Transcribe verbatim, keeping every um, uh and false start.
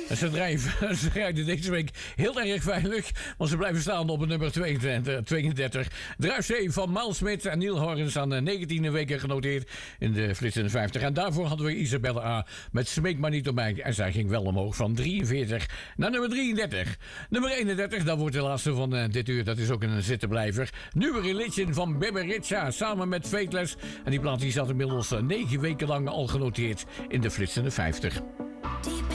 En ze, drijven, ze rijden deze week heel erg veilig, want ze blijven staan op het nummer tweeëndertig. Drive C van Miles Smith en Neil Horgens aan de negentiende weken genoteerd in de flitsende vijftig. En daarvoor hadden we Isabelle A. met Smeek maar niet op mij. En zij ging wel omhoog van drieënveertig naar nummer drieëndertig. Nummer eenendertig, dat wordt de laatste van uh, dit uur. Dat is ook een zittenblijver. Nieuwe Religion van Beberica samen met Fateless. En die plaat die zat inmiddels uh, negen weken lang al genoteerd in de flitsende vijftig.